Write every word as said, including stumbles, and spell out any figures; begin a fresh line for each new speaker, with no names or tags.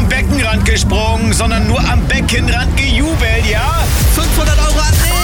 vom Beckenrand gesprungen, sondern nur am Beckenrand gejubelt, ja?
fünfhundert Euro an